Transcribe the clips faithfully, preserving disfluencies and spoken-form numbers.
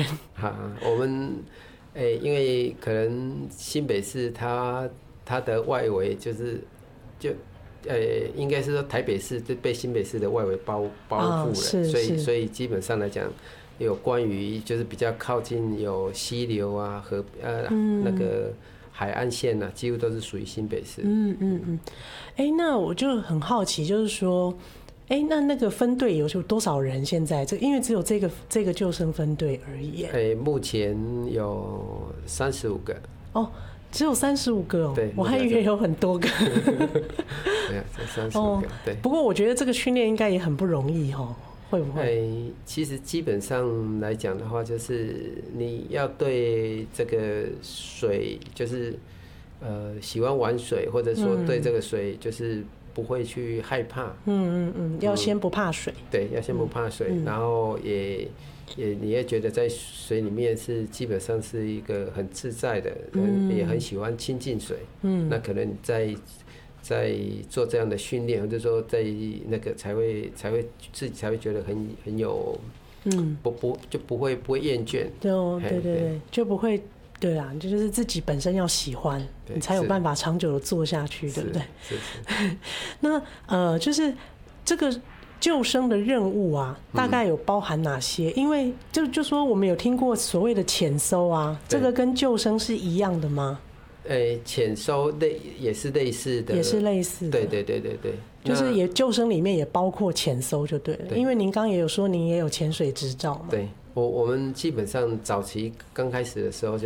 人。 哈，我们诶、欸，因为可能新北市它它的外围就是就呃、欸，应该是说台北市就被新北市的外围包包覆了， 哦、是所以是所以基本上来讲，有关于就是比较靠近有溪流啊河呃、嗯、那个海岸线啊，几乎都是属于新北市。 嗯嗯嗯，哎、欸，那我就很好奇，就是说。哎、欸，那那个分队有多少人？现在这因为只有这个这个救生分队而已。 哎、欸，目前有三十五个。 哦，只有三十五个哦。 对， 我还以为有很多个。 对啊，才三十五个。对。 不过我觉得这个训练应该也很不容易哦，会不会？ 哎、欸，其实基本上来讲的话，就是你要对这个水，就是呃喜欢玩水，或者说对这个水就是不会去害怕。 嗯嗯嗯，要先不怕水。 嗯、对，要先不怕水，嗯、然后也也你也觉得在水里面是基本上是一个很自在的，嗯、也很喜欢亲近水。嗯，那可能在。在做这样的训练，或者说在那个才会才会自己才会觉得很很有，嗯，不不就不会不会厌倦。 对哦，对对对，就不会，对啦，就是自己本身要喜欢，你才有办法长久的做下去，对不对？ 是是。 那呃，就是这个救生的任务啊，大概有包含哪些？嗯、因为就就说我们有听过所谓的潜搜啊，这个跟救生是一样的吗？ 诶，潜搜类也是类似的， 也是类似的， 对对对对对， 就是也救生里面也包括潜搜就对了，对，因为您刚也有说您也有潜水执照嘛。 对，我我们基本上早期刚开始的时候就是，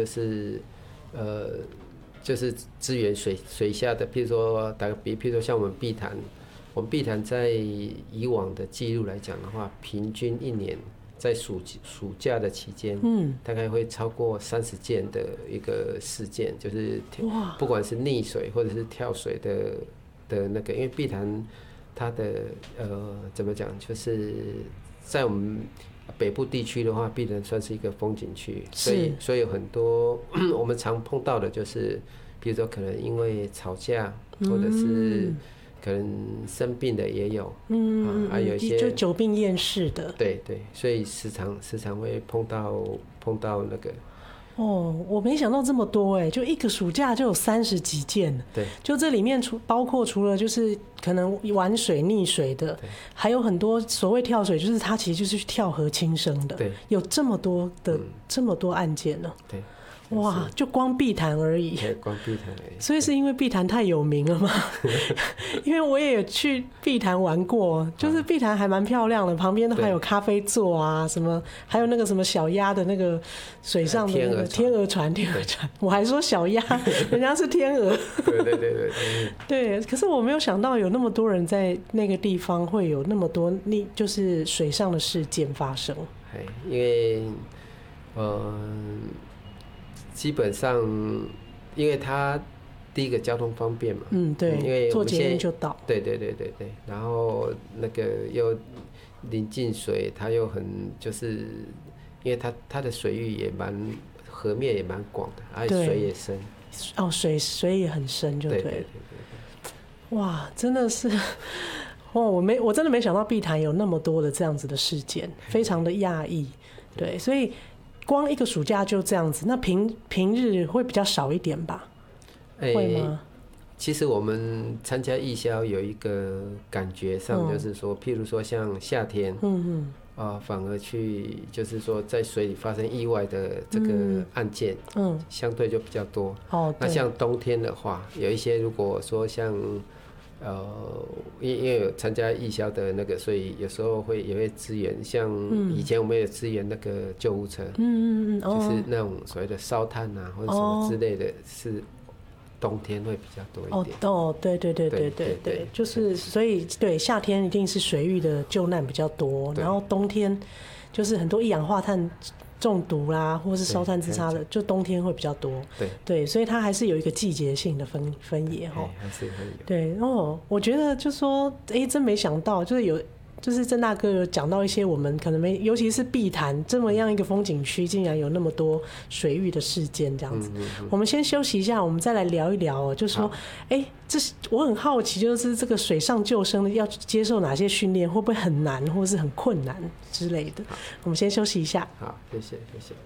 呃，就是支援水水下的，譬如说打个比，譬如说像我们碧潭，我们碧潭在以往的记录来讲的话，平均一年。在暑暑假的期间，嗯，大概会超过三十件的一个事件，就是不管是溺水或者是跳水的的那个，因为碧潭它的呃怎么讲，就是在我们北部地区的话，碧潭算是一个风景区，所以所以有很多我们常碰到的就是，比如说可能因为吵架，或者是。可能生病的也有，嗯，还、啊、有一些就久病厌世的， 对对，所以时常时常会碰到碰到那个。 哦，我没想到这么多哎，就一个暑假就有三十几件。 对， 就这里面除包括除了就是可能玩水溺水的，还有很多所谓跳水，就是他其实就是去跳河轻生的。对，有这么多的、嗯、这么多案件呢。 对。 哇，就光碧潭而已， 对，光碧潭而已。 所以是因为碧潭太有名了吗？因为我也有去碧潭玩过，就是碧潭还蛮漂亮的，旁边都还有咖啡座啊，什么，还有那个什么小鸭的那个水上的那个天鹅船，天鹅船，我还说小鸭，人家是天鹅。 对对对对对。对，可是我没有想到有那么多人在那个地方会有那么多那就是水上的事件发生。 因为，呃。基本上，因为它第一个交通方便嘛， 嗯，对， 因为坐捷运就到， 对对对对对，然后那个又临近水，它又很就是，因为它它的水域也蛮河面也蛮广的，而且水也深， 哦，水水也很深，就对，对对对对，哇，真的是。哇，我没我真的没想到碧潭有那么多的这样子的事件，非常的讶异，对，所以。光一个暑假就这样子，那平平日会比较少一点吧？欸、会吗？ 其实我们参加义消有一个感觉上，就是说，嗯、譬如说像夏天，嗯嗯，啊，反而去就是说在水里发生意外的这个案件，嗯，相对就比较多。哦，那像冬天的话，有一些如果说像。呃，因因为有参加义消的那个，所以有时候会也会支援，像以前我们也支援那个救护车，嗯嗯嗯，就是那种所谓的烧炭啊或者什么之类的，是冬天会比较多一点。 哦哦，对对对对对对，就是所以对夏天一定是水域的救难比较多，然后冬天就是很多一氧化碳。中毒啦，或是烧炭自杀的，就冬天会比较多。对对，所以它还是有一个季节性的分分野哈。 还是会有。 对哦，我觉得就说，哎、欸，真没想到，就是有，就是郑大哥有讲到一些我们可能没，尤其是碧潭这么样一个风景区，竟然有那么多水域的事件这样子。嗯嗯嗯，我们先休息一下，我们再来聊一聊哦。就说，哎、欸，这是我很好奇，就是这个水上救生要接受哪些训练，会不会很难，或是很困难之类的？我们先休息一下。 好，谢谢，谢谢。